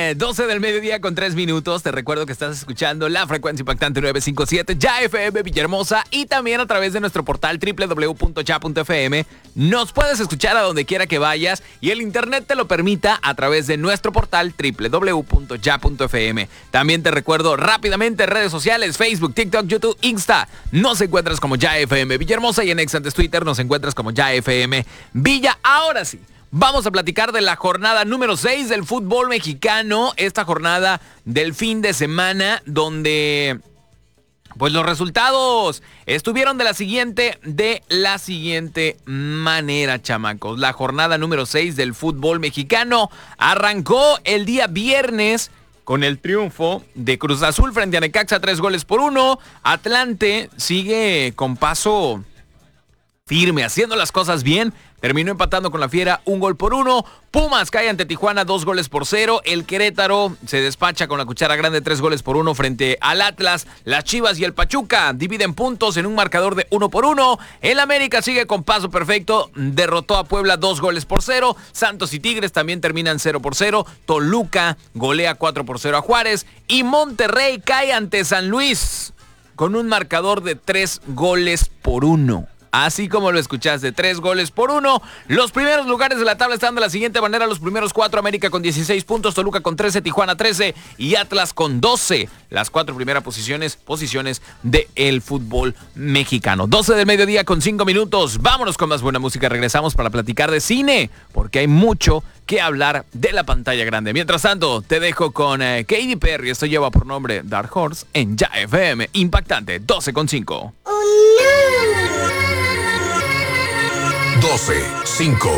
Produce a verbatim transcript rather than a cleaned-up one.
eh, doce del mediodía con tres minutos. Te recuerdo que estás escuchando la frecuencia impactante novecientos cincuenta y siete, Ya F M Villahermosa, y también a través de nuestro portal doble u doble u doble u punto ya punto f m. Nos puedes escuchar a donde quiera que vayas y el internet te lo permita a través de nuestro portal doble u doble u doble u punto ya punto f m. También te recuerdo rápidamente redes sociales, Facebook, TikTok, YouTube, Insta. Nos encuentras como Ya F M Villahermosa y en ex antes Twitter nos encuentras como Ya F M Villa. Ahora sí, vamos a platicar de la jornada número seis del fútbol mexicano. Esta jornada del fin de semana donde pues los resultados estuvieron de la siguiente, de la siguiente manera, chamacos. La jornada número seis del fútbol mexicano arrancó el día viernes con el triunfo de Cruz Azul frente a Necaxa, tres goles por uno. Atlante sigue con paso firme, haciendo las cosas bien. Terminó empatando con la Fiera un gol por uno. Pumas cae ante Tijuana dos goles por cero. El Querétaro se despacha con la cuchara grande tres goles por uno frente al Atlas. Las Chivas y el Pachuca dividen puntos en un marcador de uno por uno. El América sigue con paso perfecto. Derrotó a Puebla dos goles por cero. Santos y Tigres también terminan cero por cero. Toluca golea cuatro por cero a Juárez. Y Monterrey cae ante San Luis con un marcador de tres goles por uno. Así como lo escuchaste, tres goles por uno. Los primeros lugares de la tabla están de la siguiente manera. Los primeros cuatro, América con dieciséis puntos, Toluca con trece, Tijuana trece y Atlas con doce. Las cuatro primeras posiciones, posiciones del fútbol mexicano. doce del mediodía con cinco minutos. Vámonos con más buena música. Regresamos para platicar de cine, porque hay mucho que hablar de la pantalla grande. Mientras tanto, te dejo con eh, Katy Perry. Esto lleva por nombre Dark Horse en Ya F M. Impactante, doce con cinco. doce, cinco.